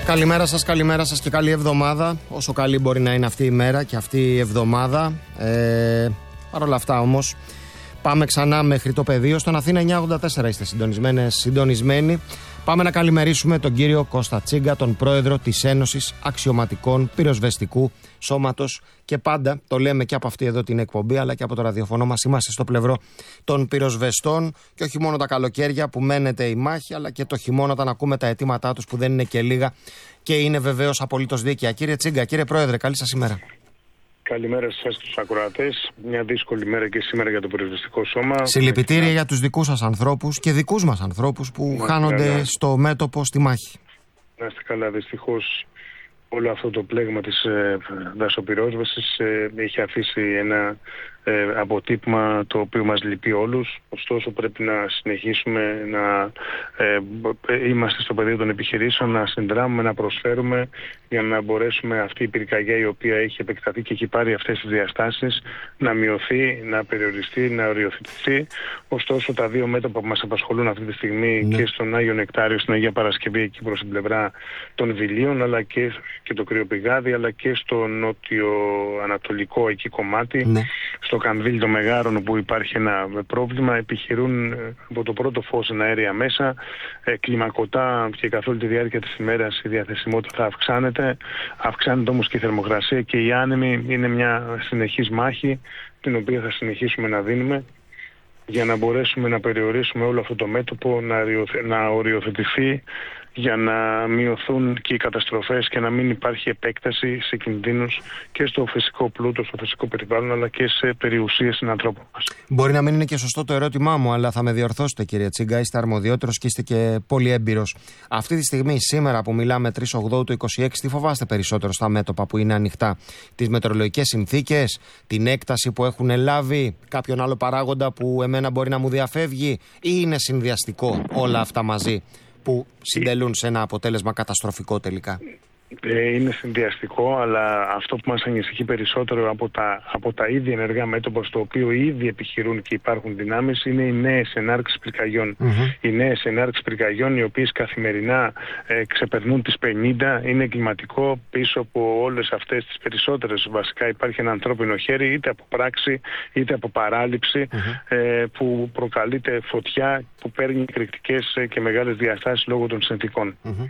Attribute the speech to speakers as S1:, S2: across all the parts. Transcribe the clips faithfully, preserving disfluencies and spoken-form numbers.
S1: Καλημέρα σας, καλημέρα σας και καλή εβδομάδα. Όσο καλή μπορεί να είναι αυτή η μέρα και αυτή η εβδομάδα. Ε, Παρ' όλα αυτά όμως, πάμε ξανά μέχρι το πεδίο. Στον Αθήνα εννιακόσια ογδόντα τέσσερα είστε συντονισμένες, συντονισμένοι. Πάμε να καλημερίσουμε τον κύριο Κώστα Τσίγκα, τον πρόεδρο της Ένωσης Αξιωματικών Πυροσβεστικού Σώματος. Και πάντα το λέμε και από αυτή εδώ την εκπομπή, αλλά και από το ραδιοφωνό μας, είμαστε στο πλευρό των πυροσβεστών. Και όχι μόνο τα καλοκαίρια που μένεται η μάχη, αλλά και το χειμώνα όταν ακούμε τα αιτήματά τους που δεν είναι και λίγα και είναι βεβαίως απολύτως δίκαια. Κύριε Τσίγκα, κύριε Πρόεδρε, καλή σας ημέρα.
S2: Καλημέρα σας στους ακροατές. Μια δύσκολη μέρα και σήμερα για το πυροσβεστικό σώμα.
S1: Συλληπιτήρια για τους δικούς σας ανθρώπους και δικούς μας ανθρώπους που να, χάνονται καλά στο μέτωπο στη μάχη.
S2: Να είστε καλά. Δυστυχώς όλο αυτό το πλέγμα της ε, δασοπυρόσβεσης ε, έχει αφήσει ένα ε, αποτύπωμα το οποίο μας λυπεί όλους. Ωστόσο πρέπει να συνεχίσουμε να ε, είμαστε στο πεδίο των επιχειρήσεων, να συνδράμουμε, να προσφέρουμε για να μπορέσουμε αυτή η πυρκαγιά η οποία έχει επεκταθεί και έχει πάρει αυτές τις διαστάσεις να μειωθεί, να περιοριστεί, να οριοθετηθεί. Ωστόσο τα δύο μέτωπα που μας απασχολούν αυτή τη στιγμή ναι. και στον Άγιο Νεκτάριο, στην Αγία Παρασκευή εκεί προς την πλευρά των Βιλίων, αλλά και, και το Κρυοπηγάδι, αλλά και στο νότιο-ανατολικό εκεί κομμάτι, ναι. στο Κανδύλι των Μεγάρων, όπου υπάρχει ένα πρόβλημα, επιχειρούν από το πρώτο φως ένα αέρια μέσα, ε, κλιμακωτά και καθ' όλη τη διάρκεια της ημέρας η διαθεσιμότητα θα αυξάνεται. Αυξάνεται όμως και η θερμοκρασία και η άνεμη. Είναι μια συνεχής μάχη την οποία θα συνεχίσουμε να δίνουμε για να μπορέσουμε να περιορίσουμε όλο αυτό το μέτωπο, να, να οριοθετηθεί, για να μειωθούν και οι καταστροφές και να μην υπάρχει επέκταση σε κινδύνους και στο φυσικό πλούτο, στο φυσικό περιβάλλον, αλλά και σε περιουσίες συνανθρώπων μας.
S1: Μπορεί να μην είναι και σωστό το ερώτημά μου, αλλά θα με διορθώσετε, κύριε Τσίγκα. Είστε αρμοδιότερος και είστε και πολύ έμπειρος. Αυτή τη στιγμή, σήμερα που μιλάμε, τρεις Οκτώβρη του είκοσι έξι, τι φοβάστε περισσότερο στα μέτωπα που είναι ανοιχτά? Τις μετεωρολογικές συνθήκες, την έκταση που έχουν λάβει, κάποιον άλλο παράγοντα που εμένα μπορεί να μου διαφεύγει, ή είναι συνδυαστικό όλα αυτά μαζί που συντελούν σε ένα αποτέλεσμα καταστροφικό τελικά?
S2: Είναι συνδυαστικό, αλλά αυτό που μας ανησυχεί περισσότερο από τα, από τα ίδια ενεργά μέτωπα, στο οποίο ήδη επιχειρούν και υπάρχουν δυνάμεις, είναι οι νέες ενάρξεις πυρκαγιών. Mm-hmm. Οι νέες ενάρξεις πυρκαγιών, οι οποίες καθημερινά ε, ξεπερνούν τις πενήντα, είναι εγκληματικό. Πίσω από όλες αυτές τις περισσότερες βασικά υπάρχει ένα ανθρώπινο χέρι, είτε από πράξη είτε από παράληψη, mm-hmm. ε, που προκαλείται φωτιά που παίρνει εκρηκτικές και μεγάλες διαστάσεις λόγω των συνθήκων. Mm-hmm.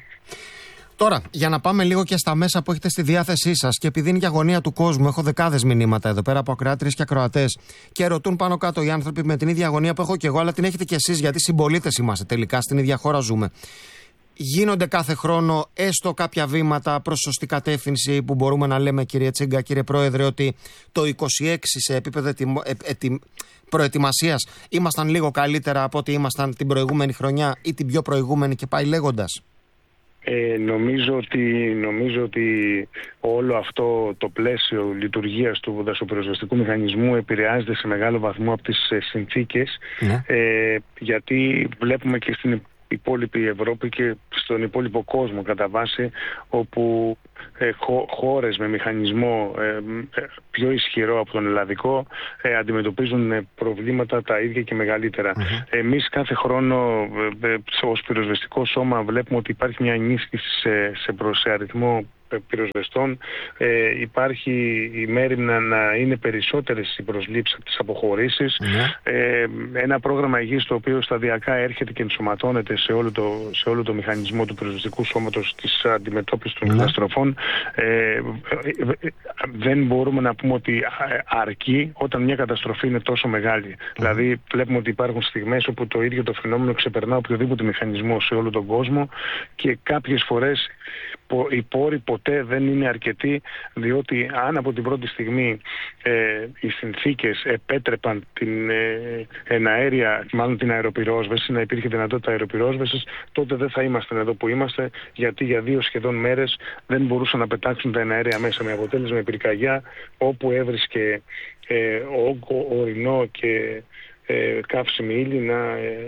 S1: Τώρα, για να πάμε λίγο και στα μέσα που έχετε στη διάθεσή σας, και επειδή είναι για αγωνία του κόσμου, έχω δεκάδες μηνύματα εδώ πέρα από ακροάτριες και ακροατές και ρωτούν πάνω κάτω οι άνθρωποι με την ίδια αγωνία που έχω και εγώ, αλλά την έχετε κι εσείς, γιατί συμπολίτες είμαστε τελικά, στην ίδια χώρα ζούμε. Γίνονται κάθε χρόνο έστω κάποια βήματα προς σωστή κατεύθυνση που μπορούμε να λέμε, κύριε Τσίγκα, κύριε Πρόεδρε, ότι το είκοσι έξι σε επίπεδο ετοιμ... ε, ετοιμ... προετοιμασίας ήμασταν λίγο καλύτερα από ό,τι ήμασταν την προηγούμενη χρονιά ή την πιο προηγούμενη, και πάει λέγοντας?
S2: Ε, νομίζω, ότι, νομίζω ότι όλο αυτό το πλαίσιο λειτουργίας του δασοπυροσβεστικού μηχανισμού επηρεάζεται σε μεγάλο βαθμό από τις ε, συνθήκες, ναι. ε, γιατί βλέπουμε και στην υπόλοιπη Ευρώπη και στον υπόλοιπο κόσμο κατά βάση, όπου ε, χω, χώρες με μηχανισμό ε, ε, πιο ισχυρό από τον ελλαδικό ε, αντιμετωπίζουν ε, προβλήματα τα ίδια και μεγαλύτερα. Mm-hmm. Εμείς κάθε χρόνο ε, ε, ως πυροσβεστικό σώμα βλέπουμε ότι υπάρχει μια ενίσχυση σε, σε, σε αριθμό πυροσβεστών. Ε, υπάρχει η μέριμνα να είναι περισσότερες οι προσλήψεις από τις αποχωρήσεις. Mm-hmm. Ε, ένα πρόγραμμα υγιής το οποίο σταδιακά έρχεται και ενσωματώνεται σε όλο το, σε όλο το μηχανισμό του πυροσβεστικού σώματος της αντιμετώπισης των mm-hmm. καταστροφών. Ε, δεν μπορούμε να πούμε ότι αρκεί όταν μια καταστροφή είναι τόσο μεγάλη. Mm-hmm. Δηλαδή βλέπουμε ότι υπάρχουν στιγμές όπου το ίδιο το φαινόμενο ξεπερνά οποιοδήποτε μηχανισμό σε όλο τον κόσμο, και κάποιες φορές οι πόροι ποτέ δεν είναι αρκετοί, διότι αν από την πρώτη στιγμή ε, οι συνθήκες επέτρεπαν την ε, εναέρια, μάλλον την αεροπυρόσβεση, να υπήρχε δυνατότητα αεροπυρόσβεσης, τότε δεν θα ήμασταν εδώ που είμαστε, γιατί για δύο σχεδόν μέρες δεν μπορούσαν να πετάξουν τα εναέρια μέσα, με αποτέλεσμα η πυρκαγιά όπου έβρισκε ε, όγκο, ορεινό και ε, καύσιμη ύλη να... Ε,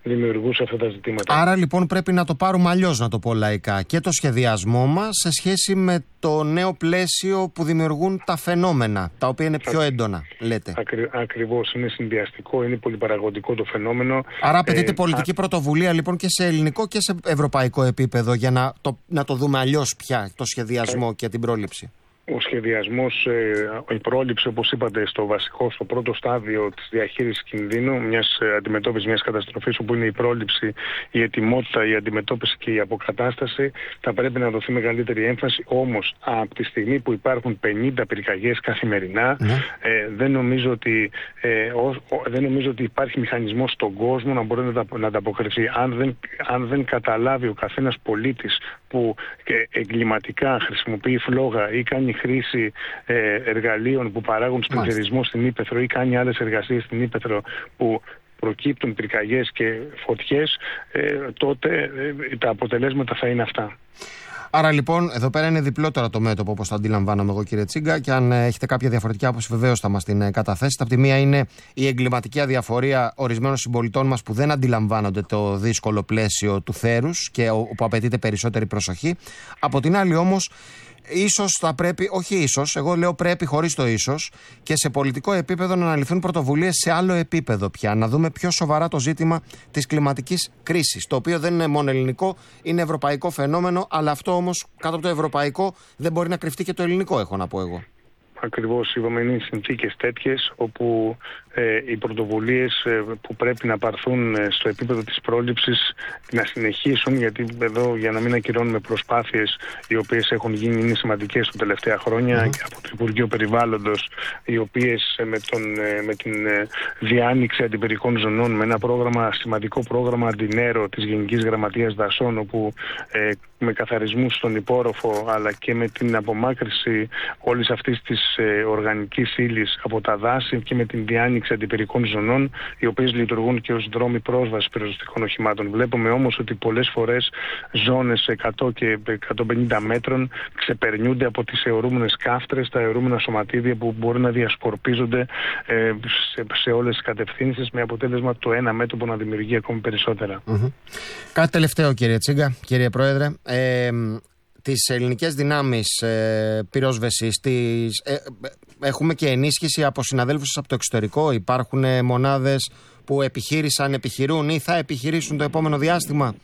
S2: δημιουργούσε αυτά τα ζητήματα.
S1: Άρα λοιπόν πρέπει να το πάρουμε αλλιώς, να το πω λαϊκά, και το σχεδιασμό μας σε σχέση με το νέο πλαίσιο που δημιουργούν τα φαινόμενα, τα οποία είναι πιο έντονα, λέτε.
S2: Ακρι, ακριβώς, είναι συνδυαστικό, είναι πολυπαραγωγικό το φαινόμενο.
S1: Άρα απαιτείται ε, πολιτική α... πρωτοβουλία λοιπόν και σε ελληνικό και σε ευρωπαϊκό επίπεδο για να το, να το δούμε αλλιώς πια, το σχεδιασμό ε... και την πρόληψη.
S2: Ο σχεδιασμός, η πρόληψη, όπως είπατε, στο βασικό, στο πρώτο στάδιο της διαχείρισης κινδύνου, μιας αντιμετώπισης μιας καταστροφής, όπου είναι η πρόληψη, η ετοιμότητα, η αντιμετώπιση και η αποκατάσταση, θα πρέπει να δοθεί μεγαλύτερη έμφαση. Όμως, από τη στιγμή που υπάρχουν πενήντα πυρκαγιές καθημερινά, ναι. ε, δεν, νομίζω ότι, ε, ο, ο, δεν νομίζω ότι υπάρχει μηχανισμός στον κόσμο να μπορεί να, να ανταποκριθεί. Αν δεν, αν δεν καταλάβει ο καθένας πολίτης που ε, εγκληματικά χρησιμοποιεί φλόγα ή κάνει χρήση ε, εργαλείων που παράγουν σπινθερισμό στην ύπαιθρο ή κάνει άλλες εργασίες στην ύπαιθρο που προκύπτουν πυρκαγιές και φωτιές, ε, τότε ε, τα αποτελέσματα θα είναι αυτά.
S1: Άρα λοιπόν, εδώ πέρα είναι διπλό τώρα το μέτωπο, όπως το αντιλαμβάνομαι εγώ, κύριε Τσίγκα, και αν έχετε κάποια διαφορετική άποψη, βεβαίως θα μας την καταθέσετε. Από τη μία είναι η εγκληματική αδιαφορία ορισμένων συμπολιτών μας που δεν αντιλαμβάνονται το δύσκολο πλαίσιο του θέρους και όπου απαιτείται περισσότερη προσοχή. Από την άλλη όμως, ίσως θα πρέπει, όχι ίσως, εγώ λέω πρέπει χωρίς το ίσως, και σε πολιτικό επίπεδο να αναλυθούν πρωτοβουλίες σε άλλο επίπεδο πια. Να δούμε πιο σοβαρά το ζήτημα της κλιματικής κρίσης, το οποίο δεν είναι μόνο ελληνικό, είναι ευρωπαϊκό φαινόμενο, αλλά αυτό όμως κάτω από το ευρωπαϊκό δεν μπορεί να κρυφτεί και το ελληνικό, έχω να πω εγώ.
S2: Ακριβώς, είπαμε, είναι συνθήκες τέτοιες όπου ε, οι πρωτοβουλίες ε, που πρέπει να πάρθουν ε, στο επίπεδο της πρόληψης να συνεχίσουν, γιατί εδώ, για να μην ακυρώνουμε προσπάθειες οι οποίες έχουν γίνει, είναι σημαντικές τα τελευταία χρόνια, mm. και από το Υπουργείο Περιβάλλοντος, οι οποίες ε, με, τον, ε, με την ε, διάνοιξη αντιπυρικών ζωνών, με ένα πρόγραμμα, σημαντικό πρόγραμμα αντινέρο της Γενικής Γραμματείας Δασών, όπου ε, με καθαρισμούς στον υπόρροφο αλλά και με την απομάκρυση όλης αυτής της ε, οργανικής ύλης από τα δάση και με την διάνοιξη αντιπυρικών ζωνών, οι οποίες λειτουργούν και ως δρόμοι πρόσβασης πυροσβεστικών οχημάτων. Βλέπουμε όμως ότι πολλές φορές ζώνες εκατό και εκατόν πενήντα μέτρων ξεπερνιούνται από τις αιωρούμενες κάφτρες, τα αιωρούμενα σωματίδια που μπορεί να διασκορπίζονται ε, σε, σε όλες τις κατευθύνσεις, με αποτέλεσμα το ένα μέτωπο να δημιουργεί ακόμη περισσότερα.
S1: Mm-hmm. Κάτι τελευταίο, κύριε Τσίγκα, κύριε Πρόεδρε. Ε, τις ελληνικές δυνάμεις ε, πυρόσβεσης τις, ε, έχουμε και ενίσχυση από συναδέλφους από το εξωτερικό. Υπάρχουν ε, μονάδες που επιχείρησαν, επιχειρούν ή θα επιχειρήσουν το επόμενο διάστημα?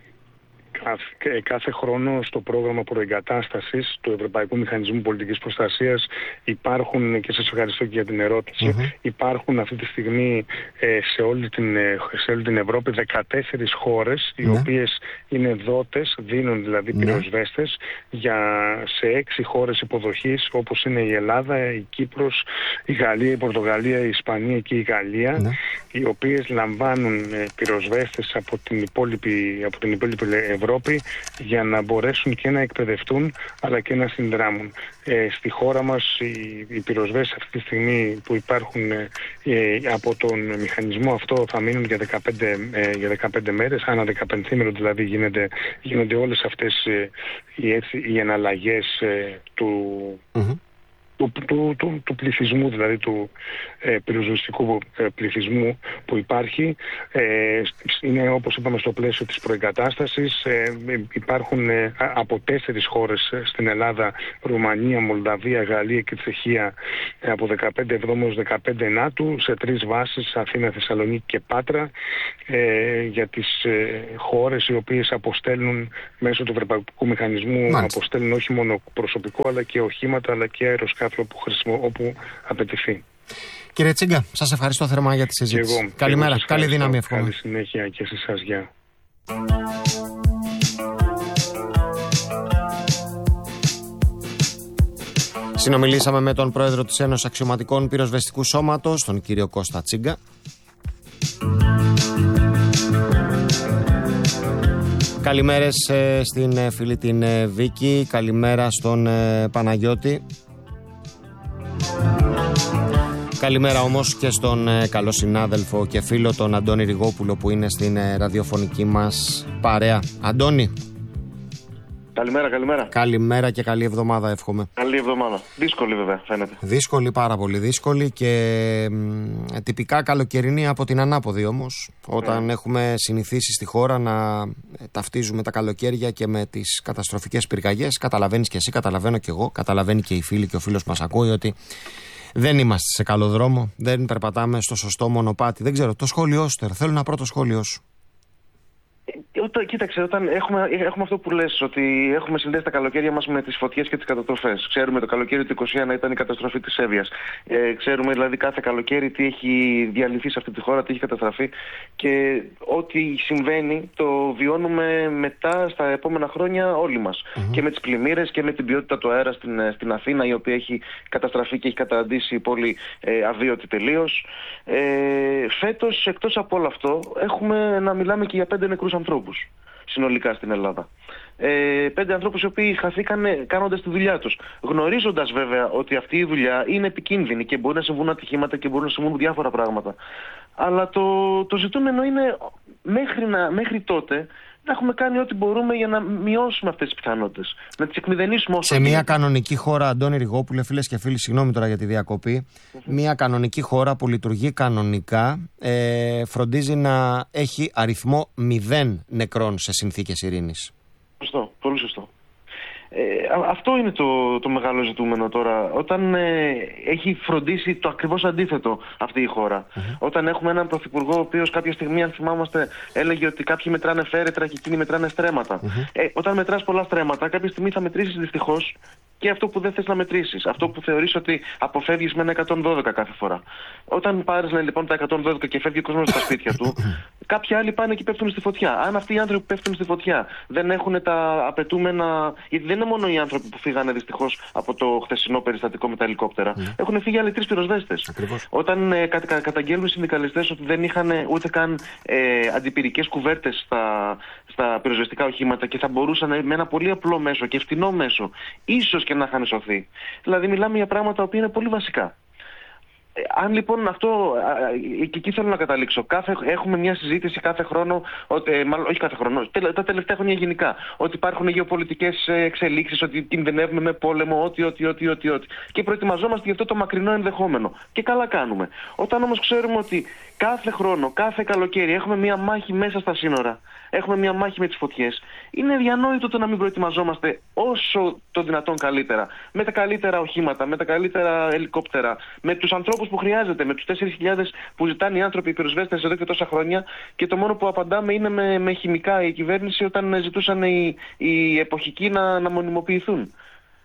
S2: Κάθε, κάθε χρόνο στο πρόγραμμα προεγκατάστασης του Ευρωπαϊκού Μηχανισμού Πολιτικής Προστασίας υπάρχουν, και σας ευχαριστώ και για την ερώτηση, mm-hmm. υπάρχουν αυτή τη στιγμή ε, σε, όλη την, σε όλη την Ευρώπη δεκατέσσερις χώρες, οι mm-hmm. οποίες είναι δότες, δίνουν δηλαδή πυροσβέστες mm-hmm. για, σε έξι χώρες υποδοχής, όπως είναι η Ελλάδα, η Κύπρος, η Γαλλία, η Πορτογαλία, η Ισπανία και η Γαλλία, mm-hmm. οι οποίες λαμβάνουν ε, πυροσβέστες από την υπόλοιπη, από την υπόλοιπη Ευρώπη, για να μπορέσουν και να εκπαιδευτούν αλλά και να συνδράμουν. Ε, στη χώρα μας οι, οι πυροσβέστες αυτή τη στιγμή που υπάρχουν ε, από τον μηχανισμό αυτό θα μείνουν για δεκαπέντε, ε, για δεκαπέντε μέρες, ανά δεκαπενθήμερο δηλαδή γίνεται, γίνονται όλες αυτές ε, οι, έτσι, οι εναλλαγές ε, του... Mm-hmm. Του, του, του, του πληθυσμού, δηλαδή του ε, πυροσβεστικού ε, πληθυσμού που υπάρχει. Ε, είναι, όπως είπαμε, στο πλαίσιο της προεγκατάστασης. Ε, υπάρχουν ε, από τέσσερις χώρες στην Ελλάδα, Ρουμανία, Μολδαβία, Γαλλία και Τσεχία, ε, από δεκαπέντε Εβδόμου έως δεκαπέντε Ενάτου, σε τρεις βάσεις, Αθήνα, Θεσσαλονίκη και Πάτρα, ε, για τις ε, χώρες οι οποίες αποστέλνουν μέσω του Ευρωπαϊκού Μηχανισμού, Μάλιστα. αποστέλνουν όχι μόνο προσωπικό αλλά και οχήματα αλλά και αεροσκάφη όπου, χρησιμο, όπου απαιτηθεί.
S1: Κύριε Τσίγκα, σας ευχαριστώ θερμά για τη συζήτηση.
S2: Εγώ,
S1: Καλημέρα, καλή δύναμη εύχομαι.
S2: Καλή συνέχεια και σε εσάς, γεια.
S1: Συνομιλήσαμε με τον πρόεδρο της Ένωσης Αξιωματικών Πυροσβεστικού Σώματος, τον κύριο Κώστα Τσίγκα. Καλημέρες ε, στην ε, φίλη την ε, Βίκη, καλημέρα στον ε, Παναγιώτη. Καλημέρα όμως και στον ε, καλό συνάδελφο και φίλο τον Αντώνη Ριγόπουλο που είναι στην ε, ραδιοφωνική μας παρέα. Αντώνη.
S3: Καλημέρα, καλημέρα.
S1: Καλημέρα και καλή εβδομάδα, εύχομαι.
S3: Καλή εβδομάδα. Δύσκολη, βέβαια, φαίνεται.
S1: Δύσκολη, πάρα πολύ δύσκολη και μ, τυπικά καλοκαιρινή από την ανάποδη όμως. Όταν yeah. έχουμε συνηθίσει στη χώρα να ταυτίζουμε τα καλοκαίρια και με τις καταστροφικές πυρκαγιές. Καταλαβαίνεις και εσύ, καταλαβαίνω και εγώ, καταλαβαίνει και η φίλη και ο φίλος μας ακούει ότι δεν είμαστε σε καλό δρόμο, δεν περπατάμε στο σωστό μονοπάτι. Δεν ξέρω, το σχόλιο σου, θέλω να πρώτο σχόλιο σου.
S3: Όταν, κοίταξε, όταν έχουμε, έχουμε αυτό που λες, ότι έχουμε συνδέσει τα καλοκαίρια μας με τις φωτιές και τις καταστροφές. Ξέρουμε το καλοκαίρι του είκοσι ένα ήταν η καταστροφή της Εύβοιας. Ε, ξέρουμε δηλαδή κάθε καλοκαίρι τι έχει διαλυθεί σε αυτή τη χώρα, τι έχει καταστραφεί. Και ό,τι συμβαίνει το βιώνουμε μετά στα επόμενα χρόνια όλοι μας. Mm-hmm. Και με τις πλημμύρες και με την ποιότητα του αέρα στην, στην Αθήνα, η οποία έχει καταστραφεί και έχει καταντήσει η πόλη ε, αβίωτη τελείως. Ε, φέτος, εκτός από όλο αυτό, έχουμε να μιλάμε και για πέντε νεκρούς ανθρώπους συνολικά στην Ελλάδα. Ε, πέντε ανθρώπους οι οποίοι χαθήκαν κάνοντας τη δουλειά τους. Γνωρίζοντας βέβαια ότι αυτή η δουλειά είναι επικίνδυνη και μπορεί να συμβούν ατυχήματα και μπορεί να συμβούν διάφορα πράγματα. Αλλά το, το ζητούμενο είναι μέχρι, να, μέχρι τότε να έχουμε κάνει ό,τι μπορούμε για να μειώσουμε αυτές τις πιθανότητες. Να τις εκμηδενήσουμε όσο.
S1: Σε μια είναι. Κανονική χώρα, Αντώνη Ριγόπουλε, φίλες και φίλοι, συγγνώμη τώρα για τη διακοπή. Mm-hmm. Μια κανονική χώρα που λειτουργεί κανονικά ε, φροντίζει να έχει αριθμό μηδέν νεκρών σε συνθήκες ειρήνης.
S3: Σωστό, πολύ σωστό. Ε, αυτό είναι το, το μεγάλο ζητούμενο τώρα. Όταν ε, έχει φροντίσει το ακριβώς αντίθετο αυτή η χώρα. Mm-hmm. Όταν έχουμε έναν πρωθυπουργό ο οποίος κάποια στιγμή, αν θυμάμαστε, έλεγε ότι κάποιοι μετράνε φέρετρα και εκείνοι μετράνε στρέμματα. Mm-hmm. Ε, όταν μετράς πολλά στρέμματα, κάποια στιγμή θα μετρήσεις δυστυχώς και αυτό που δεν θες να μετρήσεις. Αυτό που θεωρείς ότι αποφεύγεις με ένα εκατόν δώδεκα κάθε φορά. Όταν πάρεις λοιπόν τα εκατόν δώδεκα και φεύγει ο κόσμος στα σπίτια του, κάποιοι άλλοι πάνε και πέφτουν στη φωτιά. Αν αυτοί οι άνθρωποι που πέφτουν στη φωτιά δεν έχουν τα απαιτούμενα. Γιατί δεν είναι μόνο οι άνθρωποι που φύγανε δυστυχώς από το χθεσινό περιστατικό με τα ελικόπτερα. Mm. Έχουν φύγει άλλοι τρεις πυροσβέστες. Ακριβώς. Όταν ε, κα, κα, καταγγέλνουν οι συνδικαλιστές ότι δεν είχαν ούτε καν ε, αντιπυρικές κουβέρτες στα, στα πυροσβεστικά οχήματα και θα μπορούσαν με ένα πολύ απλό μέσο και φτηνό μέσο ίσως και να είχαν σωθεί. Δηλαδή, μιλάμε για πράγματα που είναι πολύ βασικά. Ε, αν λοιπόν αυτό, και εκεί θέλω να καταλήξω, κάθε, έχουμε μια συζήτηση κάθε χρόνο, ότι, ε, μάλλον όχι κάθε χρόνο, τα τελευταία χρόνια γενικά, ότι υπάρχουν γεωπολιτικές εξελίξεις, ότι κινδυνεύουμε με πόλεμο, ό,τι, ό,τι, ό,τι, ό,τι, ό,τι. Και προετοιμαζόμαστε για αυτό το μακρινό ενδεχόμενο. Και καλά κάνουμε. Όταν όμως ξέρουμε ότι κάθε χρόνο, κάθε καλοκαίρι έχουμε μια μάχη μέσα στα σύνορα, έχουμε μια μάχη με τις φωτιές, είναι διανόητο το να μην προετοιμαζόμαστε όσο το δυνατόν καλύτερα. Με τα καλύτερα οχήματα, με τα καλύτερα ελικόπτερα, με τους ανθρώπους που χρειάζεται, με τους τέσσερις χιλιάδες που ζητάνε οι άνθρωποι, οι πυροσβέστες εδώ και τόσα χρόνια, και το μόνο που απαντάμε είναι με, με χημικά η κυβέρνηση όταν ζητούσαν οι, οι εποχικοί να, να μονιμοποιηθούν.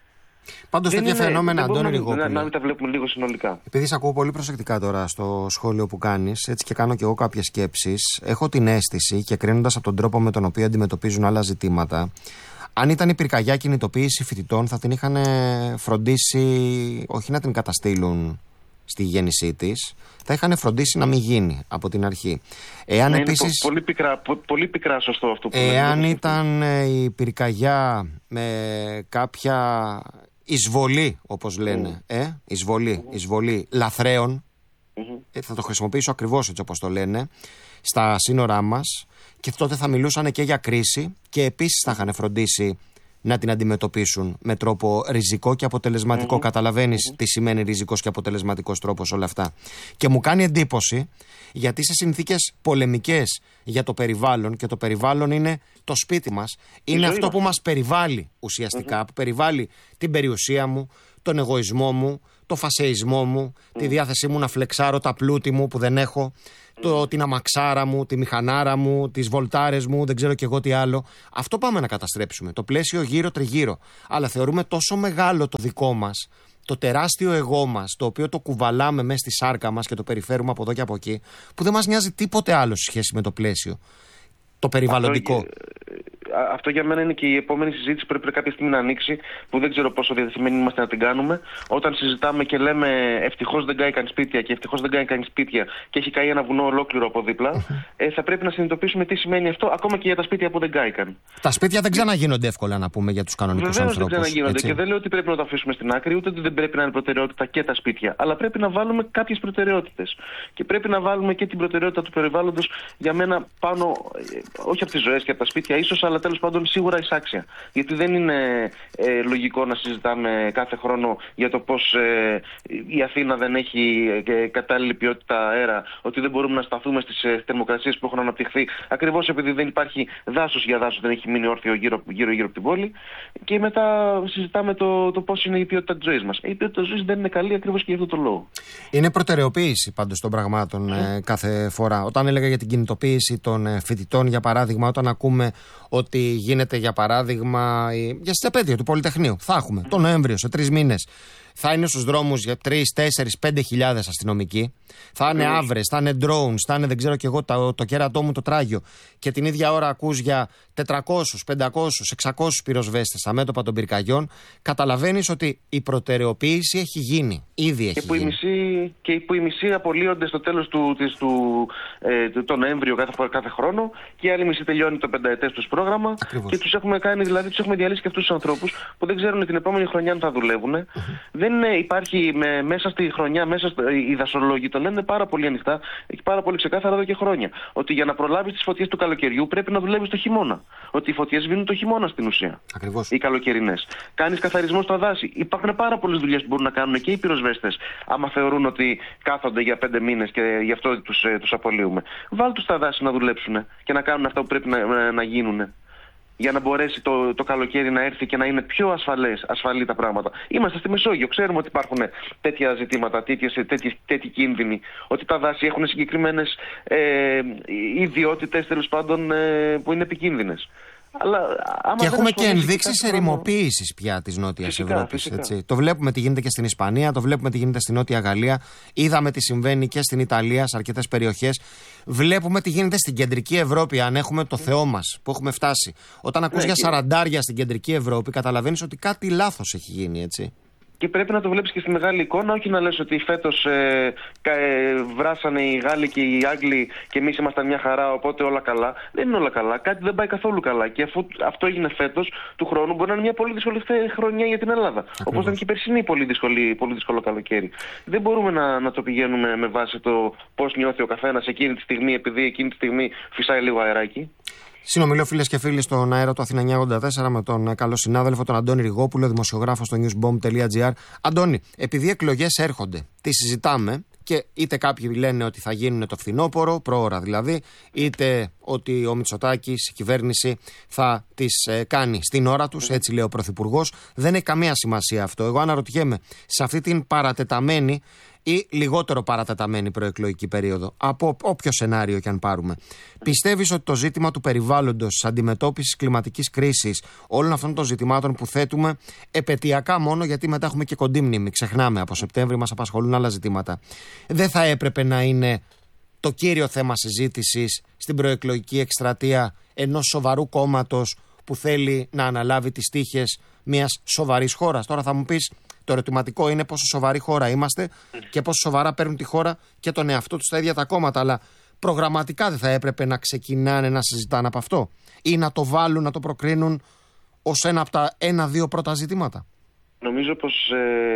S1: Πάντως τέτοια φαινόμενα, Αντώνη Ριγόπουλε,
S3: να, να μην τα βλέπουμε λίγο συνολικά.
S1: Επειδή σε ακούω πολύ προσεκτικά τώρα στο σχόλιο που κάνεις, έτσι και κάνω και εγώ κάποιες σκέψεις, έχω την αίσθηση, και κρίνοντας από τον τρόπο με τον οποίο αντιμετωπίζουν άλλα ζητήματα, αν ήταν η πυρκαγιά κινητοποίηση φοιτητών, θα την είχαν φροντίσει όχι να την καταστήλουν στη γέννησή της, θα είχαν φροντίσει να μην γίνει από την αρχή. Εάν
S3: ναι,
S1: επίσης,
S3: πολύ, πικρά, πολύ πικρά σωστό αυτό που
S1: εάν λέτε. Ήταν η πυρκαγιά με κάποια εισβολή, όπως λένε, mm. ε, εισβολή, mm. εισβολή λαθρέων, mm-hmm. ε, θα το χρησιμοποιήσω ακριβώς έτσι όπως το λένε, στα σύνορά μας, και τότε θα μιλούσαν και για κρίση και επίσης θα είχαν φροντίσει να την αντιμετωπίσουν με τρόπο ριζικό και αποτελεσματικό. Mm-hmm. Καταλαβαίνεις mm-hmm. τι σημαίνει ριζικός και αποτελεσματικός τρόπος όλα αυτά. Και μου κάνει εντύπωση, γιατί σε συνθήκες πολεμικές για το περιβάλλον, και το περιβάλλον είναι το σπίτι μας, είναι αυτό μας. που μας περιβάλλει ουσιαστικά, mm-hmm. που περιβάλλει την περιουσία μου, τον εγωισμό μου, το φασεϊσμό μου, mm. τη διάθεσή μου να φλεξάρω τα πλούτη μου που δεν έχω, το, την αμαξάρα μου, τη μηχανάρα μου, τις βολτάρες μου, δεν ξέρω κι εγώ τι άλλο. Αυτό πάμε να καταστρέψουμε. Το πλαίσιο γύρω-τριγύρω. Αλλά θεωρούμε τόσο μεγάλο το δικό μας, το τεράστιο εγώ μας, το οποίο το κουβαλάμε μέσα στη σάρκα μας και το περιφέρουμε από εδώ και από εκεί, που δεν μας νοιάζει τίποτε άλλο σε σχέση με το πλαίσιο, το περιβαλλοντικό. Αυτό,
S3: αυτό για μένα είναι και η επόμενη συζήτηση που πρέπει κάποια στιγμή να ανοίξει, που δεν ξέρω πόσο διατεθειμένοι είμαστε να την κάνουμε. Όταν συζητάμε και λέμε ευτυχώς δεν κάηκαν σπίτια και ευτυχώς δεν κάηκαν σπίτια και έχει καεί ένα βουνό ολόκληρο από δίπλα, ε, θα πρέπει να συνειδητοποιήσουμε τι σημαίνει αυτό, ακόμα και για τα σπίτια που δεν κάηκαν.
S1: Τα σπίτια δεν ξαναγίνονται εύκολα, να πούμε, για τους κανονικούς ανθρώπους.
S3: Βεβαίως δεν ξαναγίνονται, έτσι. Και δεν λέω ότι πρέπει να το αφήσουμε στην άκρη, ούτε ότι δεν πρέπει να είναι προτεραιότητα και τα σπίτια. Αλλά πρέπει να βάλουμε κάποιες προτεραιότητες. Και πρέπει να βάλουμε και την προτεραιότητα του περιβάλλοντος, για μένα, πάνω, όχι από τις ζωές και από τα σπίτια ίσως, αλλά αλλά τέλος πάντων σίγουρα εισάξια. Γιατί δεν είναι ε, λογικό να συζητάμε κάθε χρόνο για το πώς ε, η Αθήνα δεν έχει ε, κατάλληλη ποιότητα αέρα, ότι δεν μπορούμε να σταθούμε στις ε, θερμοκρασίες που έχουν αναπτυχθεί, ακριβώς επειδή δεν υπάρχει δάσος για δάσος, δεν έχει μείνει όρθιο γύρω-γύρω από την πόλη. Και μετά συζητάμε το, το πώς είναι η ποιότητα της ζωής μας. Η ποιότητα της ζωής δεν είναι καλή ακριβώς και για αυτό το λόγο.
S1: Είναι προτεραιοποίηση πάντως των πραγμάτων ε, κάθε φορά. Όταν έλεγα για την κινητοποίηση των ε, φοιτητών, για παράδειγμα, όταν ακούμε ότι γίνεται για παράδειγμα ε, για στεπέδιο του Πολυτεχνείου, θα έχουμε τον Νοέμβριο, σε τρεις μήνες. Θα είναι στους δρόμους για τρεις, τέσσερις, πέντε χιλιάδες αστυνομικοί. Θα είναι άβρες, θα είναι drones, θα είναι δεν ξέρω κι εγώ το, το κέρατό μου το τράγιο. Και την ίδια ώρα ακούς για τετρακόσιους, πεντακόσιους, εξακόσιους πυροσβέστες στα μέτωπα των πυρκαγιών. Καταλαβαίνεις ότι η προτεραιοποίηση έχει γίνει. Ήδη έχει
S3: και που
S1: γίνει.
S3: Οι μισοί, και που οι μισοί απολύονται στο τέλος του, της, του, ε, το Νοέμβριο κάθε, κάθε χρόνο και οι άλλοι μισοί τελειώνει το πενταετές τους πρόγραμμα.
S1: Ακριβώς.
S3: Και τους έχουμε κάνει, δηλαδή τους έχουμε διαλύσει και αυτούς τους ανθρώπους που δεν ξέρουν την επόμενη χρονιά αν θα δουλεύουν. Mm-hmm. Δεν ε, υπάρχει με, μέσα στη χρονιά, μέσα στο, οι δασολόγοι το λένε πάρα πολύ ανοιχτά και πάρα πολύ ξεκάθαρα εδώ και χρόνια. Ότι για να προλάβεις τις φωτιές του καλοκαιριού πρέπει να δουλεύεις το χειμώνα. Ότι οι φωτιές σβήνουν το χειμώνα στην ουσία.
S1: Ακριβώς.
S3: Οι καλοκαιρινές. Κάνεις καθαρισμό στα δάση. Υπάρχουν πάρα πολλές δουλειές που μπορούν να κάνουν και οι πυροσβέστες, άμα θεωρούν ότι κάθονται για πέντε μήνες και γι' αυτό τους, ε, τους απολύουμε. Βάλ' τους στα δάση να δουλέψουν και να κάνουν αυτά που πρέπει να, να, να γίνουν. Για να μπορέσει το, το καλοκαίρι να έρθει και να είναι πιο ασφαλές, ασφαλή τα πράγματα. Είμαστε στη Μεσόγειο, ξέρουμε ότι υπάρχουν τέτοια ζητήματα, τέτοιοι κίνδυνοι. Ότι τα δάση έχουν συγκεκριμένες ε, ιδιότητες, τέλος πάντων, ε, που είναι επικίνδυνες. Αλλά,
S1: και έχουμε και ενδείξεις ερημοποίησης πια της Νότιας Ευρώπης. Έτσι. Το βλέπουμε τι γίνεται και στην Ισπανία, το βλέπουμε τι γίνεται στη Νότια Γαλλία. Είδαμε τι συμβαίνει και στην Ιταλία, σε αρκετές περιοχές. Βλέπουμε τι γίνεται στην Κεντρική Ευρώπη, αν έχουμε το Θεό μας που έχουμε φτάσει. Όταν ακούς ναι, για και... σαραντάρια στην Κεντρική Ευρώπη, καταλαβαίνεις ότι κάτι λάθος έχει γίνει, έτσι.
S3: Και πρέπει να το βλέπεις και στη μεγάλη εικόνα, όχι να λες ότι φέτος ε, ε, βράσανε οι Γάλλοι και οι Άγγλοι και εμείς ήμασταν μια χαρά, οπότε όλα καλά. Δεν είναι όλα καλά. Κάτι δεν πάει καθόλου καλά. Και αφού αυτό έγινε φέτος, του χρόνου μπορεί να είναι μια πολύ δύσκολη χρονιά για την Ελλάδα. Όπως ήταν και η περσινή πολύ, δύσκολη, πολύ δύσκολο καλοκαίρι. Δεν μπορούμε να, να το πηγαίνουμε με βάση το πώς νιώθει ο καθένας εκείνη τη στιγμή, επειδή εκείνη τη στιγμή φυσάει λίγο αεράκι.
S1: Συνομιλώ φίλες και φίλοι στον αέρα του Αθήνα εννιακόσια ογδόντα τέσσερα με τον καλό συνάδελφο, τον Αντώνη Ριγόπουλο, δημοσιογράφο στο newsbomb τελεία gr. Αντώνη, επειδή εκλογές έρχονται, τις συζητάμε και είτε κάποιοι λένε ότι θα γίνουν το φθινόπωρο, προώρα δηλαδή, είτε ότι ο Μητσοτάκης, η κυβέρνηση θα τις ε, κάνει στην ώρα τους, έτσι λέει ο Πρωθυπουργός. Δεν έχει καμία σημασία αυτό. Εγώ αναρωτιέμαι, σε αυτή την παρατεταμένη ή λιγότερο παρατεταμένη προεκλογική περίοδο, από όποιο σενάριο και αν πάρουμε, πιστεύεις ότι το ζήτημα του περιβάλλοντος, της αντιμετώπισης κλιματικής κρίσης, όλων αυτών των ζητημάτων που θέτουμε επαιτειακά μόνο, γιατί μετά έχουμε και κοντή μνήμη, ξεχνάμε, από Σεπτέμβρη μας απασχολούν άλλα ζητήματα, δεν θα έπρεπε να είναι το κύριο θέμα συζήτησης στην προεκλογική εκστρατεία ενός σοβαρού κόμματος που θέλει να αναλάβει τις τύχες μιας σοβαρής χώρας? Τώρα θα μου πεις, το ερωτηματικό είναι πόσο σοβαρή χώρα είμαστε και πόσο σοβαρά παίρνουν τη χώρα και τον εαυτό τους τα ίδια τα κόμματα. Αλλά προγραμματικά δεν θα έπρεπε να ξεκινάνε να συζητάνε από αυτό ή να το βάλουν, να το προκρίνουν ως ένα από τα ένα-δύο πρώτα ζητήματα?
S3: Νομίζω πως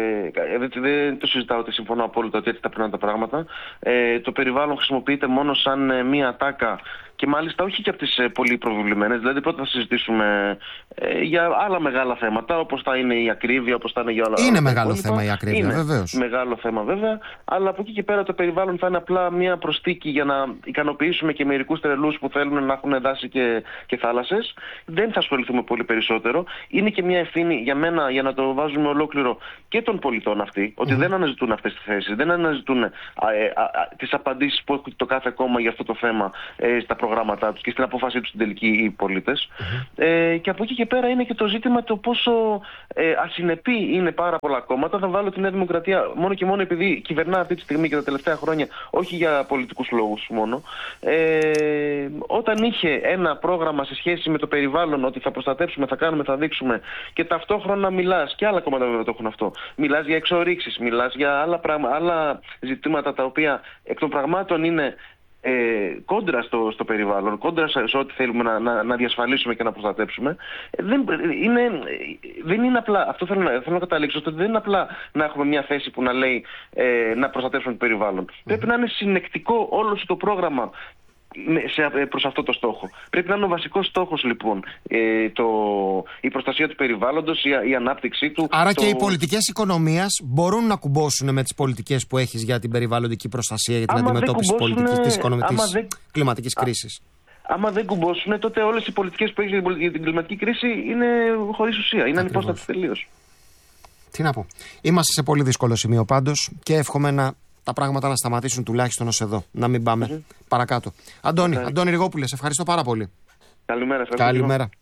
S3: ε, δεν, δεν το συζητάω ότι συμφωνώ απόλυτα ότι έτσι τα πρέπει να τα πράγματα. Ε, το περιβάλλον χρησιμοποιείται μόνο σαν ε, μία ατάκα και μάλιστα όχι και από τις ε, πολύ προβεβλημένες. Δηλαδή πρώτα θα συζητήσουμε ε, για άλλα μεγάλα θέματα, όπως θα είναι η ακρίβεια, όπως θα είναι για όλα.
S1: Είναι άλλα μεγάλο υπόλοιπα. θέμα η ακρίβεια, είναι βεβαίως.
S3: Μεγάλο θέμα βέβαια, αλλά από εκεί και πέρα το περιβάλλον θα είναι απλά μία προσθήκη για να ικανοποιήσουμε και μερικούς τρελούς που θέλουν να έχουν δάση και, και θάλασσες. Δεν θα ασχοληθούμε πολύ περισσότερο. Είναι και μία ευθύνη για μένα, για να το βάζουμε ολόκληρο, και των πολιτών αυτοί, ότι mm. δεν αναζητούν αυτές τις θέσεις, δεν αναζητούν α, ε, α, α, τις απαντήσεις που έχει το κάθε κόμμα για αυτό το θέμα ε, στα προγράμματά τους και στην απόφασή τους στην τελική οι πολίτες. Mm-hmm. Ε, και από εκεί και πέρα είναι και το ζήτημα το πόσο ε, ασυνεπή είναι πάρα πολλά κόμματα. Θα βάλω τη Νέα Δημοκρατία μόνο και μόνο επειδή κυβερνά αυτή τη στιγμή και τα τελευταία χρόνια, όχι για πολιτικούς λόγους μόνο. Ε, όταν είχε ένα πρόγραμμα σε σχέση με το περιβάλλον, ότι θα προστατεύσουμε, θα κάνουμε, θα δείξουμε, και ταυτόχρονα μιλάς, και άλλα κόμματα βέβαια το έχουν αυτό, μιλάς για εξορίξεις, μιλάς για άλλα, πράγμα, άλλα ζητήματα τα οποία εκ των πραγμάτων είναι ε, κόντρα στο, στο περιβάλλον, κόντρα σε ό,τι θέλουμε να, να, να διασφαλίσουμε και να προστατέψουμε. Ε, δεν, είναι, δεν είναι απλά, αυτό θέλω να, θέλω να καταλήξω, ότι δεν είναι απλά να έχουμε μια θέση που να λέει ε, να προστατεύσουμε το περιβάλλον. Mm. Πρέπει να είναι συνεκτικό όλο το πρόγραμμα προς αυτό το στόχο. Πρέπει να είναι ο βασικός στόχος λοιπόν ε, το, η προστασία του περιβάλλοντος, η, η ανάπτυξή του.
S1: Άρα
S3: το...
S1: και οι πολιτικές οικονομίας μπορούν να κουμπώσουν με τις πολιτικές που έχεις για την περιβαλλοντική προστασία, για την άμα αντιμετώπιση πολιτικής, της, οικονομικής,
S3: δεν...
S1: κλιματικής κρίσης.
S3: Άμα δεν κουμπώσουν, τότε όλες οι πολιτικές που έχεις για την κλιματική κρίση είναι χωρίς ουσία, είναι ανυπόστατες τελείως.
S1: Τι να πω. Είμαστε σε πολύ δύσκολο σημείο πάντως και εύχομαι να τα πράγματα να σταματήσουν τουλάχιστον ως εδώ. Να μην πάμε mm-hmm. παρακάτω. Αντώνη, okay. Αντώνη Ριγόπουλε, ευχαριστώ πάρα πολύ.
S3: Καλημέρα.
S1: Καλημέρα.